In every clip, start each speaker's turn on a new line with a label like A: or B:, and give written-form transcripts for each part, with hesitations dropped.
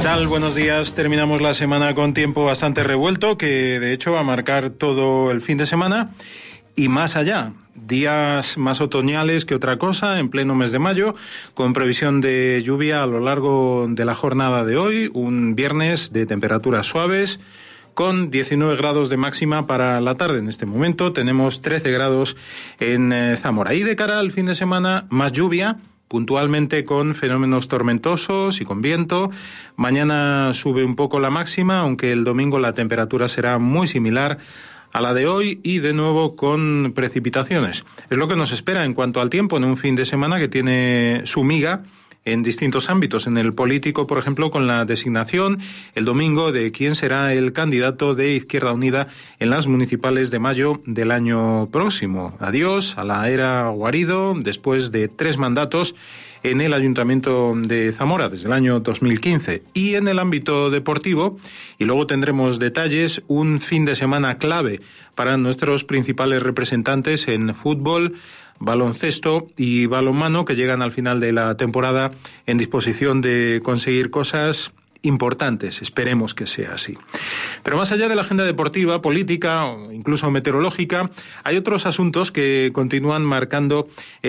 A: tal? Buenos días. Terminamos la semana con tiempo bastante revuelto, que de hecho va a marcar todo el fin de semana y más allá. Días más otoñales que otra cosa, en pleno mes de mayo, con previsión de lluvia a lo largo de la jornada de hoy, un viernes de temperaturas suaves, con 19 grados de máxima para la tarde. En este momento tenemos 13 grados en Zamora. Y de cara al fin de semana, más lluvia, puntualmente con fenómenos tormentosos y con viento. Mañana sube un poco la máxima, aunque el domingo la temperatura será muy similar a la de hoy y de nuevo con precipitaciones. Es lo que nos espera en cuanto al tiempo en un fin de semana que tiene su miga en distintos ámbitos. En el político, por ejemplo, con la designación el domingo de quién será el candidato de Izquierda Unida en las municipales de mayo del año próximo. Adiós a la era Guarido, después de 3 mandatos en el Ayuntamiento de Zamora desde el año 2015. Y en el ámbito deportivo, y luego tendremos detalles, un fin de semana clave para nuestros principales representantes en fútbol, baloncesto y balonmano, que llegan al final de la temporada en disposición de conseguir cosas importantes. Esperemos que sea así. Pero más allá de la agenda deportiva, política o incluso meteorológica, hay otros asuntos que continúan marcando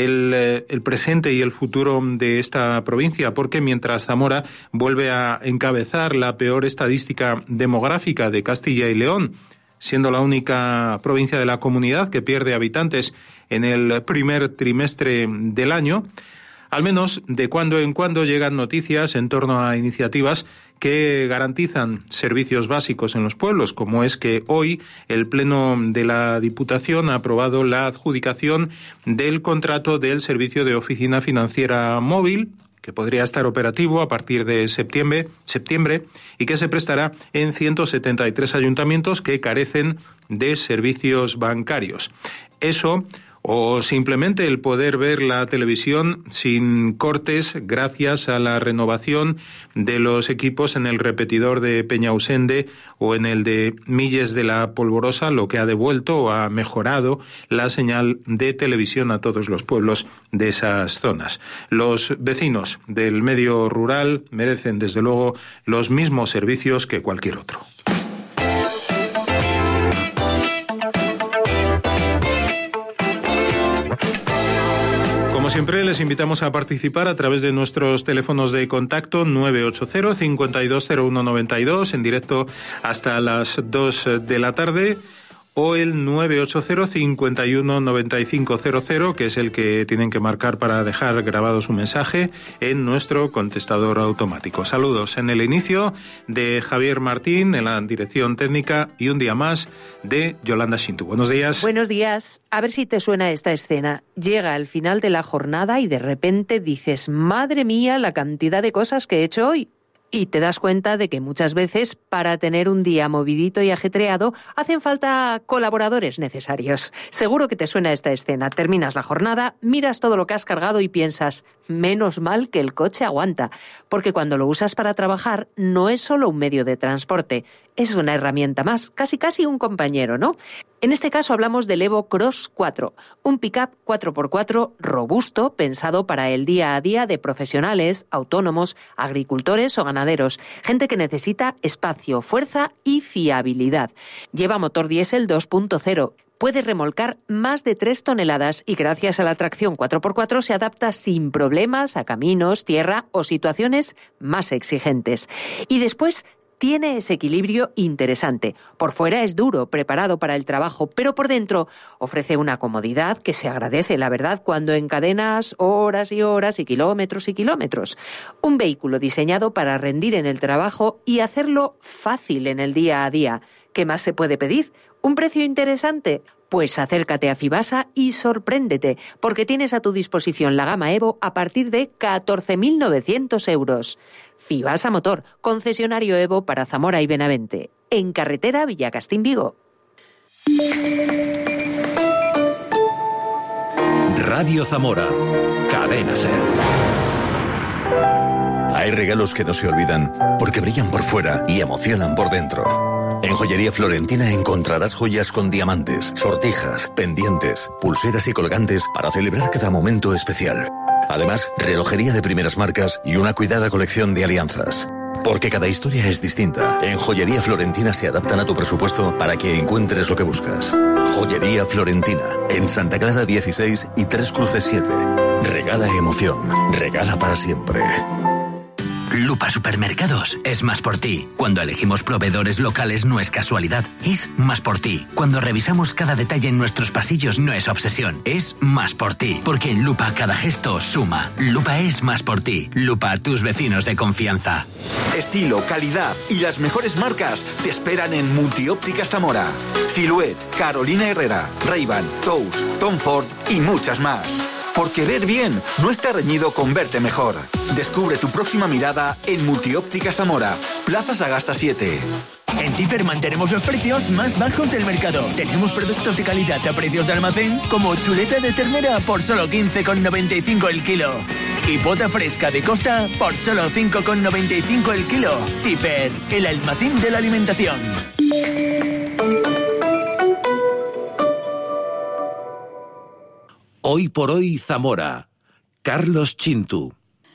A: el presente y el futuro de esta provincia, porque mientras Zamora vuelve a encabezar la peor estadística demográfica de Castilla y León, siendo la única provincia de la comunidad que pierde habitantes en el primer trimestre del año, al menos de cuando en cuando llegan noticias en torno a iniciativas que garantizan servicios básicos en los pueblos, como es que hoy el Pleno de la Diputación ha aprobado la adjudicación del contrato del servicio de oficina financiera móvil, que podría estar operativo a partir de septiembre y que se prestará en 173 ayuntamientos que carecen de servicios bancarios. Eso, o simplemente el poder ver la televisión sin cortes gracias a la renovación de los equipos en el repetidor de Peñausende o en el de Milles de la Polvorosa, lo que ha devuelto o ha mejorado la señal de televisión a todos los pueblos de esas zonas. Los vecinos del medio rural merecen desde luego los mismos servicios que cualquier otro. Siempre les invitamos a participar a través de nuestros teléfonos de contacto 980-520192 en directo hasta las 2 de la tarde o el 980-519500, que es el que tienen que marcar para dejar grabado su mensaje en nuestro contestador automático. Saludos en el inicio de Javier Martín en la dirección técnica y un día más de Yolanda Shintu. Buenos días.
B: Buenos días. A ver si te suena esta escena. Llega al final de la jornada y de repente dices, madre mía, la cantidad de cosas que he hecho hoy. Y te das cuenta de que muchas veces, para tener un día movidito y ajetreado, hacen falta colaboradores necesarios. Seguro que te suena esta escena. Terminas la jornada, miras todo lo que has cargado y piensas, menos mal que el coche aguanta. Porque cuando lo usas para trabajar, no es solo un medio de transporte, es una herramienta más, casi un compañero, ¿no? En este caso hablamos del Evo Cross 4, un pick-up 4x4 robusto, pensado para el día a día de profesionales, autónomos, agricultores o ganaderos, gente que necesita espacio, fuerza y fiabilidad. Lleva motor diésel 2.0. Puede remolcar más de 3 toneladas y gracias a la tracción 4x4 se adapta sin problemas a caminos, tierra o situaciones más exigentes. Y después tiene ese equilibrio interesante. Por fuera es duro, preparado para el trabajo, pero por dentro ofrece una comodidad que se agradece, la verdad, cuando encadenas horas y horas y kilómetros y kilómetros. Un vehículo diseñado para rendir en el trabajo y hacerlo fácil en el día a día. ¿Qué más se puede pedir? ¿Un precio interesante? Pues acércate a Fibasa y sorpréndete, porque tienes a tu disposición la gama Evo a partir de 14.900 euros. Fibasa Motor, concesionario Evo para Zamora y Benavente. En carretera Villacastín-Vigo.
C: Radio Zamora. Cadena SER.
D: Hay regalos que no se olvidan porque brillan por fuera y emocionan por dentro. En Joyería Florentina encontrarás joyas con diamantes, sortijas, pendientes, pulseras y colgantes para celebrar cada momento especial. Además, relojería de primeras marcas y una cuidada colección de alianzas. Porque cada historia es distinta. En Joyería Florentina se adaptan a tu presupuesto para que encuentres lo que buscas. Joyería Florentina, en Santa Clara 16 y Tres Cruces 7. Regala emoción, regala para siempre.
E: Lupa Supermercados es más por ti. Cuando elegimos proveedores locales no es casualidad, es más por ti. Cuando revisamos cada detalle en nuestros pasillos no es obsesión, es más por ti. Porque en Lupa cada gesto suma. Lupa es más por ti. Lupa, tus vecinos de confianza.
F: Estilo, calidad y las mejores marcas te esperan en Multiópticas Zamora. Silhouette, Carolina Herrera, Ray-Ban, Tous, Tom Ford y muchas más. Porque ver bien no está reñido con verte mejor. Descubre tu próxima mirada en Multiópticas Zamora, Plaza Sagasta 7.
G: En Tifer mantenemos los precios más bajos del mercado. Tenemos productos de calidad a precios de almacén, como chuleta de ternera por solo 15,95 el kilo. Y pota fresca de Costa por solo 5,95 el kilo. Tifer, el almacén de la alimentación.
C: Hoy por hoy Zamora. Carlos Chintu.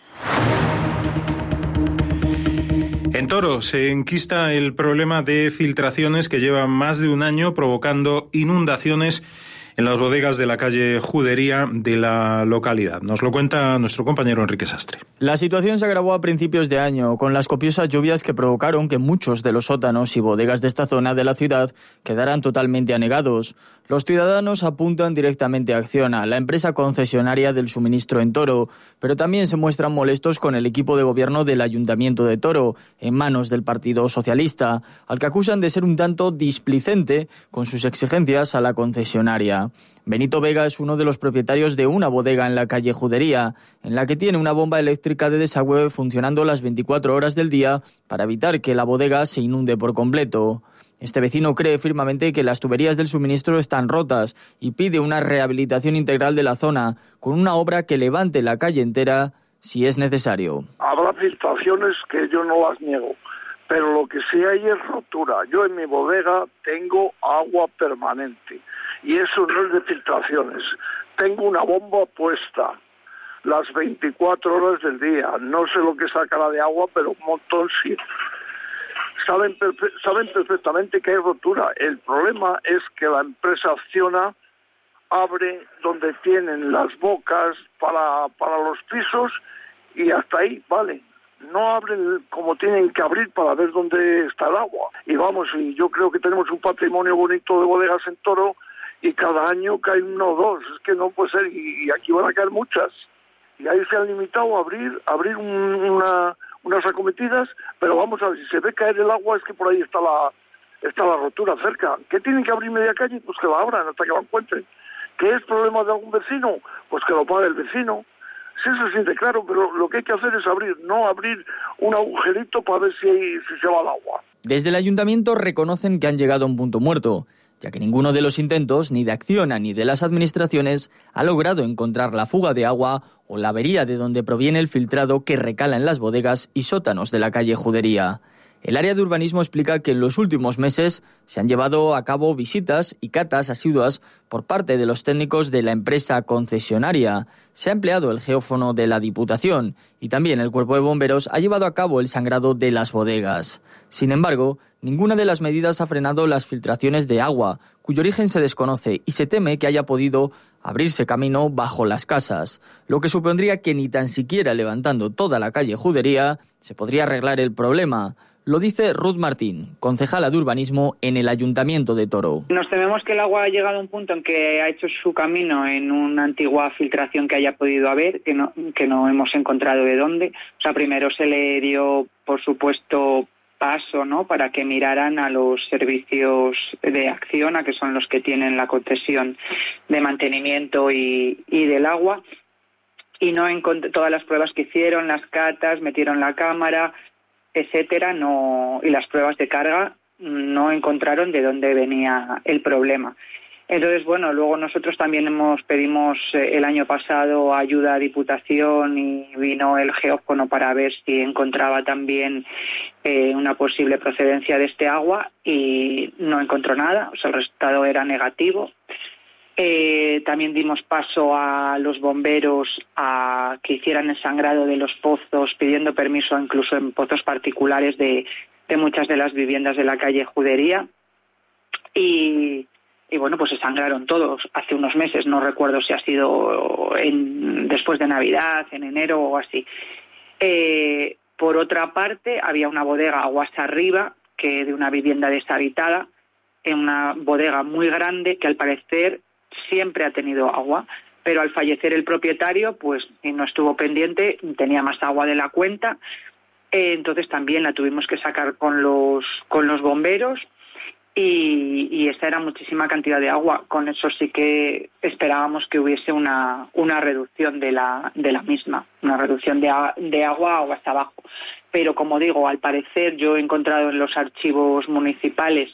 A: En Toro se enquista el problema de filtraciones que lleva más de un año provocando inundaciones en las bodegas de la calle Judería de la localidad. Nos lo cuenta nuestro compañero Enrique Sastre.
H: La situación se agravó a principios de año, con las copiosas lluvias que provocaron que muchos de los sótanos y bodegas de esta zona de la ciudad quedaran totalmente anegados. Los ciudadanos apuntan directamente a Acciona, la empresa concesionaria del suministro en Toro, pero también se muestran molestos con el equipo de gobierno del Ayuntamiento de Toro, en manos del Partido Socialista, al que acusan de ser un tanto displicente con sus exigencias a la concesionaria. Benito Vega es uno de los propietarios de una bodega en la calle Judería, en la que tiene una bomba eléctrica de desagüe funcionando las 24 horas del día para evitar que la bodega se inunde por completo. Este vecino cree firmemente que las tuberías del suministro están rotas y pide una rehabilitación integral de la zona, con una obra que levante la calle entera si es necesario.
I: Habrá filtraciones que yo no las niego, pero lo que sí hay es rotura. Yo en mi bodega tengo agua permanente y eso no es de filtraciones. Tengo una bomba puesta las 24 horas del día. No sé lo que sacará de agua, pero un montón sí. Saben perfectamente que hay rotura. El problema es que la empresa Acciona abre donde tienen las bocas para los pisos y hasta ahí, vale. No abren como tienen que abrir para ver dónde está el agua. Y vamos, y yo creo que tenemos un patrimonio bonito de bodegas en Toro y cada año cae uno o dos. Es que no puede ser, y aquí van a caer muchas. Y ahí se han limitado a abrir unas acometidas, pero vamos a ver, si se ve caer el agua es que por ahí está la rotura cerca. ¿Qué tienen que abrir media calle? Pues que la abran hasta que la encuentren. ¿Qué es problema de algún vecino? Pues que lo pague el vecino. Sí, se siente claro, pero lo que hay que hacer es no abrir un agujerito para ver si se va el agua.
H: Desde el ayuntamiento reconocen que han llegado a un punto muerto, ya que ninguno de los intentos, ni de Acciona ni de las administraciones, ha logrado encontrar la fuga de agua o la avería de donde proviene el filtrado que recala en las bodegas y sótanos de la calle Judería. El área de urbanismo explica que en los últimos meses se han llevado a cabo visitas y catas asiduas por parte de los técnicos de la empresa concesionaria. Se ha empleado el geófono de la Diputación y también el Cuerpo de Bomberos ha llevado a cabo el sangrado de las bodegas. Sin embargo, ninguna de las medidas ha frenado las filtraciones de agua, cuyo origen se desconoce y se teme que haya podido abrirse camino bajo las casas, lo que supondría que ni tan siquiera levantando toda la calle Judería se podría arreglar el problema. Lo dice Ruth Martín, concejala de urbanismo en el Ayuntamiento de Toro.
J: Nos tememos que el agua ha llegado a un punto en que ha hecho su camino en una antigua filtración que haya podido haber, que no hemos encontrado de dónde. O sea, primero se le dio, por supuesto, paso, ¿no?, para que miraran a los servicios de Acciona, que son los que tienen la concesión de mantenimiento y del agua, y no encontré todas las pruebas que hicieron, las catas, metieron la cámara, etcétera, y las pruebas de carga no encontraron de dónde venía el problema. Entonces, bueno, luego nosotros también pedimos el año pasado ayuda a Diputación y vino el geófono para ver si encontraba también una posible procedencia de este agua y no encontró nada, o sea, el resultado era negativo. También dimos paso a los bomberos a que hicieran el sangrado de los pozos, pidiendo permiso incluso en pozos particulares de muchas de las viviendas de la calle Judería. Y bueno, pues se sangraron todos hace unos meses, no recuerdo si ha sido después de Navidad, en enero o así. Por otra parte, había una bodega aguas arriba, que de una vivienda deshabitada, en una bodega muy grande que al parecer siempre ha tenido agua, pero al fallecer el propietario, pues no estuvo pendiente, tenía más agua de la cuenta, entonces también la tuvimos que sacar con los bomberos y esa era muchísima cantidad de agua. Con eso sí que esperábamos que hubiese una reducción de la misma, una reducción de agua hasta abajo. Pero como digo, al parecer yo he encontrado en los archivos municipales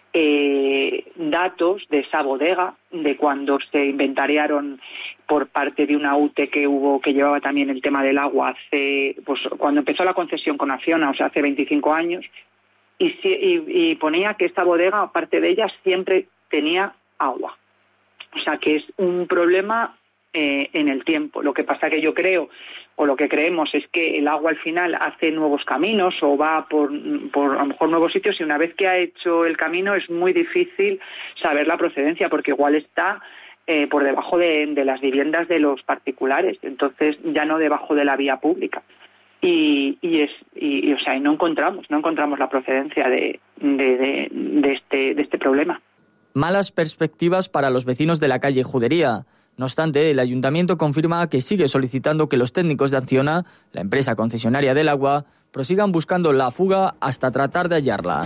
J: datos de esa bodega, de cuando se inventariaron por parte de una UTE que llevaba también el tema del agua cuando empezó la concesión con Acciona, o sea, hace 25 años, y ponía que esta bodega, aparte de ella, siempre tenía agua. O sea, que es un problema en el tiempo. Lo que pasa que yo creo, o lo que creemos, es que el agua al final hace nuevos caminos o va por a lo mejor nuevos sitios, y una vez que ha hecho el camino es muy difícil saber la procedencia, porque igual está por debajo de las viviendas de los particulares, entonces ya no debajo de la vía pública. Y no encontramos la procedencia de este problema.
H: Malas perspectivas para los vecinos de la calle Judería. No obstante, el ayuntamiento confirma que sigue solicitando que los técnicos de Acciona, la empresa concesionaria del agua, prosigan buscando la fuga hasta tratar de hallarla.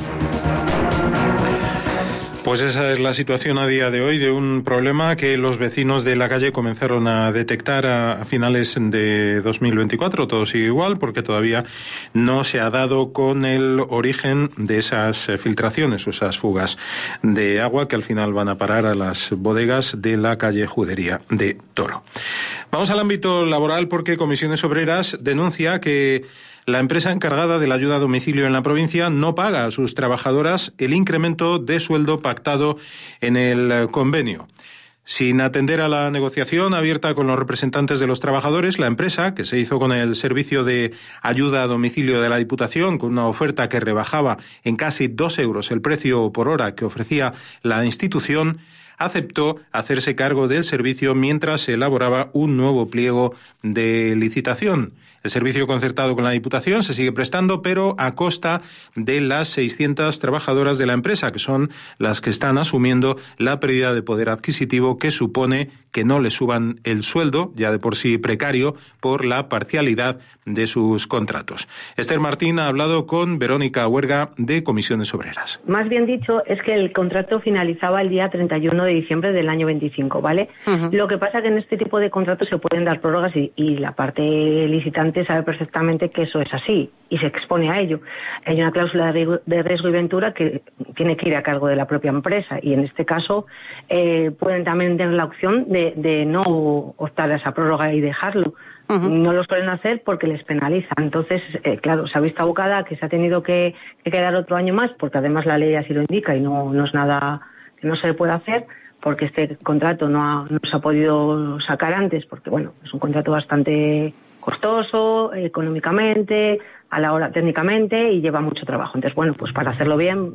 A: Pues esa es la situación a día de hoy de un problema que los vecinos de la calle comenzaron a detectar a finales de 2024. Todo sigue igual porque todavía no se ha dado con el origen de esas filtraciones o esas fugas de agua que al final van a parar a las bodegas de la calle Judería de Toro. Vamos al ámbito laboral porque Comisiones Obreras denuncia que la empresa encargada de la ayuda a domicilio en la provincia no paga a sus trabajadoras el incremento de sueldo pactado en el convenio. Sin atender a la negociación abierta con los representantes de los trabajadores, la empresa, que se hizo con el servicio de ayuda a domicilio de la Diputación, con una oferta que rebajaba en casi 2 euros el precio por hora que ofrecía la institución, aceptó hacerse cargo del servicio mientras se elaboraba un nuevo pliego de licitación. El servicio concertado con la Diputación se sigue prestando, pero a costa de las 600 trabajadoras de la empresa, que son las que están asumiendo la pérdida de poder adquisitivo que supone que no le suban el sueldo, ya de por sí precario, por la parcialidad de sus contratos. Esther Martín ha hablado con Verónica Huerga de Comisiones Obreras.
K: Más bien dicho, es que el contrato finalizaba el día 31 de diciembre del año 25, ¿vale? Uh-huh. Lo que pasa es que en este tipo de contratos se pueden dar prórrogas y la parte licitante sabe perfectamente que eso es así y se expone a ello. Hay una cláusula de riesgo y ventura que tiene que ir a cargo de la propia empresa y en este caso pueden también tener la opción de no optar a esa prórroga y dejarlo. Uh-huh. No lo suelen hacer porque les penaliza. Entonces, claro, se ha visto abocada que se ha tenido que quedar otro año más porque además la ley así lo indica y no es nada que no se le pueda hacer porque este contrato no se ha podido sacar antes porque, bueno, es un contrato bastante costoso económicamente, a la hora técnicamente y lleva mucho trabajo. Entonces, bueno, pues para hacerlo bien,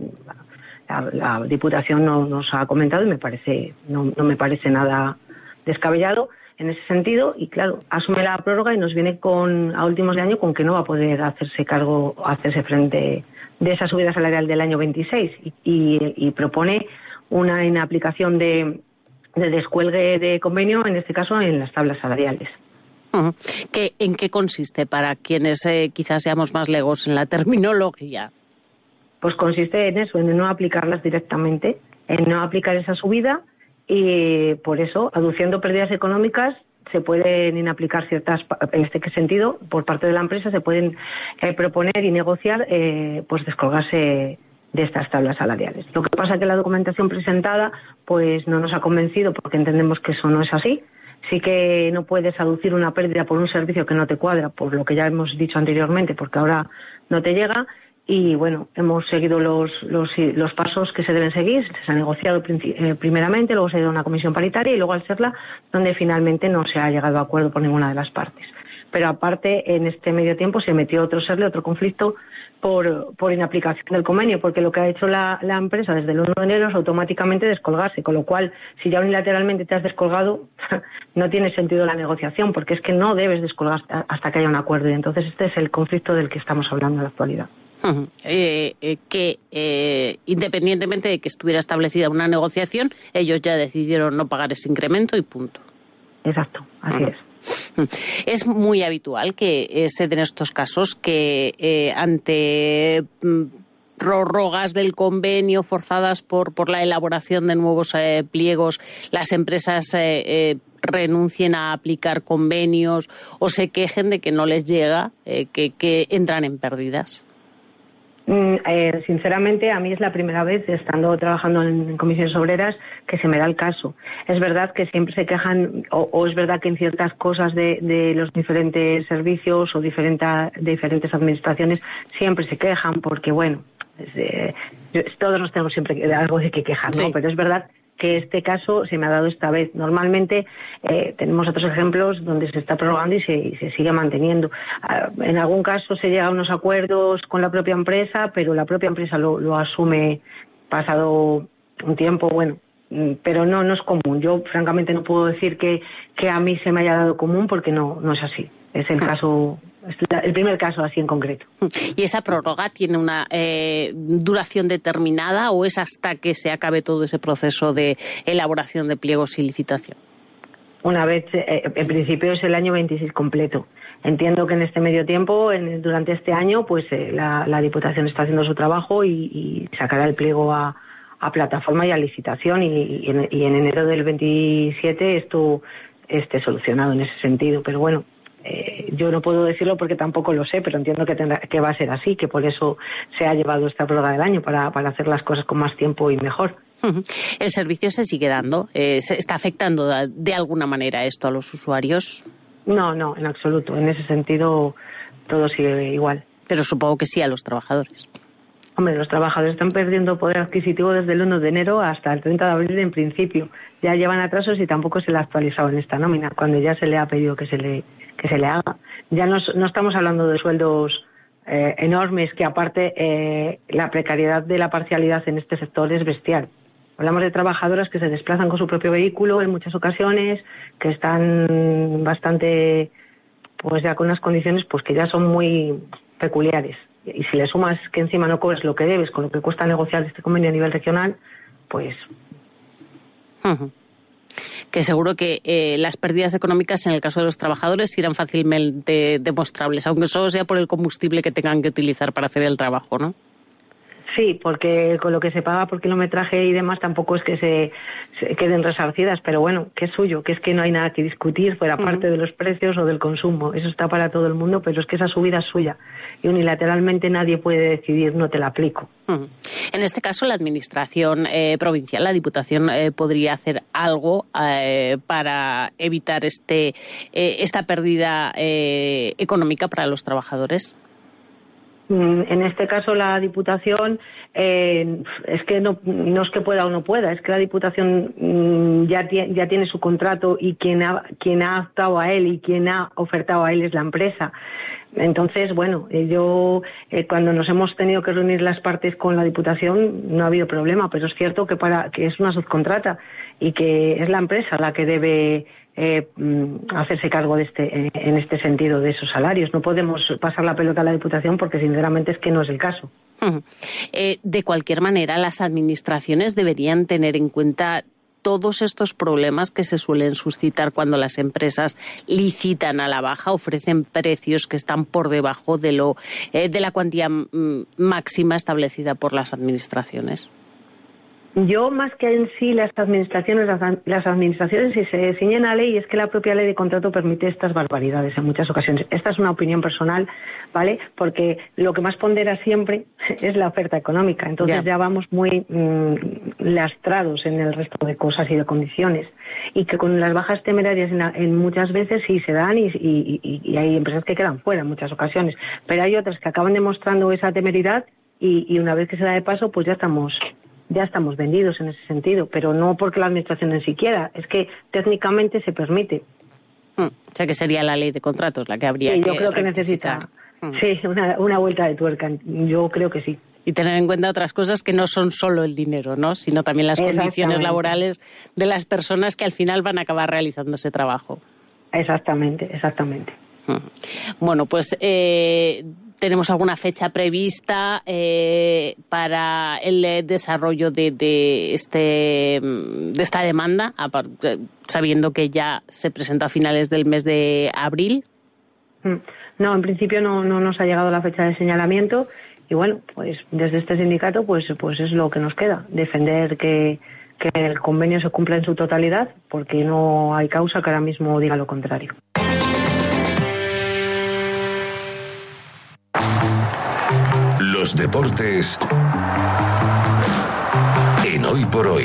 K: la Diputación nos ha comentado y no me parece nada descabellado en ese sentido y claro, asume la prórroga y nos viene a últimos de año con que no va a poder hacerse frente de esa subida salarial del año 26 y propone una inaplicación de descuelgue de convenio, en este caso en las tablas salariales.
L: Uh-huh. ¿En qué consiste para quienes quizás seamos más legos en la terminología?
K: Pues consiste en eso, en no aplicarlas directamente, en no aplicar esa subida y por eso, aduciendo pérdidas económicas, se pueden inaplicar ciertas, en este sentido, por parte de la empresa, se pueden proponer y negociar pues descolgarse de estas tablas salariales. Lo que pasa es que la documentación presentada pues no nos ha convencido porque entendemos que eso no es así. Sí que no puedes aducir una pérdida por un servicio que no te cuadra, por lo que ya hemos dicho anteriormente, porque ahora no te llega. y bueno, hemos seguido los pasos que se deben seguir. Se ha negociado primeramente, luego se ha ido a una comisión paritaria y luego al serla, donde finalmente no se ha llegado a acuerdo por ninguna de las partes. Pero aparte, en este medio tiempo se metió otro serle, otro conflicto por inaplicación del convenio, porque lo que ha hecho la empresa desde el 1 de enero es automáticamente descolgarse, con lo cual, si ya unilateralmente te has descolgado, no tiene sentido la negociación, porque es que no debes descolgar hasta que haya un acuerdo. Y entonces este es el conflicto del que estamos hablando en la actualidad.
L: Independientemente de que estuviera establecida una negociación, ellos ya decidieron no pagar ese incremento y punto.
K: Exacto, así es.
L: Es muy habitual que se den estos casos que ante prórrogas del convenio forzadas por la elaboración de nuevos pliegos, las empresas renuncien a aplicar convenios o se quejen de que no les llega, que entran en pérdidas.
K: Sinceramente, a mí es la primera vez, estando trabajando en comisiones obreras, que se me da el caso. Es verdad que siempre se quejan, o es verdad que en ciertas cosas de los diferentes servicios o diferentes administraciones siempre se quejan, porque bueno, todos nos tenemos siempre algo de que quejar, ¿no? Sí. Pero es verdad que este caso se me ha dado esta vez. Normalmente tenemos otros ejemplos donde se está prorrogando y se sigue manteniendo. En algún caso se llega a unos acuerdos con la propia empresa, pero la propia empresa lo asume pasado un tiempo, bueno, pero no es común. Yo francamente no puedo decir que a mí se me haya dado común, porque no es así. Es el caso, el primer caso así en concreto.
L: ¿Y esa prórroga tiene una duración determinada o es hasta que se acabe todo ese proceso de elaboración de pliegos y licitación?
K: Una vez, en principio es el año 26 completo. Entiendo que en este medio tiempo, durante este año, pues la Diputación está haciendo su trabajo y sacará el pliego a plataforma y a licitación y en enero del 27 esto esté solucionado en ese sentido. Pero bueno, yo no puedo decirlo porque tampoco lo sé, pero entiendo que va a ser así, que por eso se ha llevado esta prórroga del año, para hacer las cosas con más tiempo y mejor.
L: ¿El servicio se sigue dando? ¿Se está afectando de alguna manera esto a los usuarios?
K: No, en absoluto. En ese sentido todo sigue igual.
L: Pero supongo que sí a los trabajadores.
K: Hombre, los trabajadores están perdiendo poder adquisitivo desde el 1 de enero hasta el 30 de abril en principio. Ya llevan atrasos y tampoco se le ha actualizado en esta nómina, cuando ya se le ha pedido que se le haga. Ya no estamos hablando de sueldos enormes, que aparte la precariedad de la parcialidad en este sector es bestial. Hablamos de trabajadoras que se desplazan con su propio vehículo en muchas ocasiones, que están bastante, pues ya con unas condiciones pues que ya son muy peculiares. Y si le sumas que encima no cobres lo que debes con lo que cuesta negociar este convenio a nivel regional, pues...
L: Que seguro que las pérdidas económicas en el caso de los trabajadores irán fácilmente demostrables, aunque solo sea por el combustible que tengan que utilizar para hacer el trabajo, ¿no?
K: Sí, porque con lo que se paga por kilometraje y demás tampoco es que se queden resarcidas, pero bueno, que es suyo, que es que no hay nada que discutir fuera parte de los precios o del consumo. Eso está para todo el mundo, pero es que esa subida es suya y unilateralmente nadie puede decidir no te la aplico.
L: En este caso, la Administración provincial, la Diputación, podría hacer algo para evitar esta pérdida económica para los trabajadores.
K: En este caso la Diputación es que no es que pueda o no pueda, es que la Diputación ya tiene su contrato y quien ha optado a él y quien ha ofertado a él es la empresa. Entonces, bueno, cuando nos hemos tenido que reunir las partes con la Diputación no ha habido problema, pero es cierto que es una subcontrata y que es la empresa la que debe hacerse cargo en este sentido de esos salarios. No podemos pasar la pelota a la Diputación porque sinceramente es que no es el caso.
L: De cualquier manera, las administraciones deberían tener en cuenta todos estos problemas que se suelen suscitar cuando las empresas licitan a la baja, ofrecen precios que están por debajo de la cuantía máxima establecida por las administraciones.
K: Yo, más que en sí las administraciones si se ciñen a la ley, es que la propia ley de contrato permite estas barbaridades en muchas ocasiones. Esta es una opinión personal, ¿vale? Porque lo que más pondera siempre es la oferta económica. Entonces ya vamos muy lastrados en el resto de cosas y de condiciones. Y que con las bajas temerarias en muchas veces sí se dan y hay empresas que quedan fuera en muchas ocasiones. Pero hay otras que acaban demostrando esa temeridad y una vez que se da de paso, pues ya estamos vendidos en ese sentido, pero no porque la administración ni siquiera, es que técnicamente se permite.
L: O sea que sería la ley de contratos la que habría que
K: yo creo que necesita una vuelta de tuerca, yo creo que sí.
L: Y tener en cuenta otras cosas que no son solo el dinero, ¿no? Sino también las condiciones laborales de las personas que al final van a acabar realizando ese trabajo.
K: Exactamente.
L: Bueno, pues ¿tenemos alguna fecha prevista para el desarrollo de esta demanda, sabiendo que ya se presenta a finales del mes de abril?
K: No, en principio no nos ha llegado la fecha de señalamiento y bueno, pues desde este sindicato pues es lo que nos queda, defender que el convenio se cumpla en su totalidad, porque no hay causa que ahora mismo diga lo contrario.
C: Los deportes en Hoy por Hoy.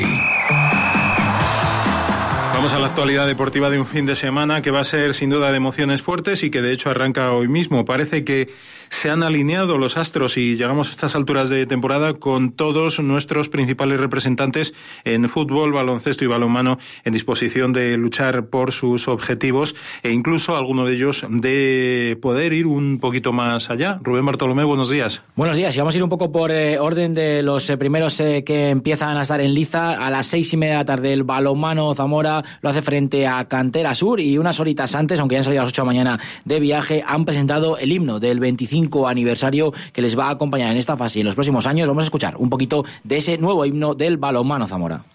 A: Vamos a la actualidad deportiva de un fin de semana que va a ser sin duda de emociones fuertes y que de hecho arranca hoy mismo. Parece que se han alineado los astros y llegamos a estas alturas de temporada con todos nuestros principales representantes en fútbol, baloncesto y balonmano en disposición de luchar por sus objetivos e incluso alguno de ellos de poder ir un poquito más allá. Rubén Bartolomé, buenos días.
M: Buenos días, y vamos a ir un poco por orden de los primeros que empiezan a estar en liza. A las 6:30 de la tarde el balonmano Zamora lo hace frente a Cantera Sur y unas horitas antes, aunque ya han salido a las 8 de la mañana de viaje, han presentado el himno del 25 aniversario que les va a acompañar en esta fase y en los próximos años. Vamos a escuchar un poquito de ese nuevo himno del balonmano Zamora.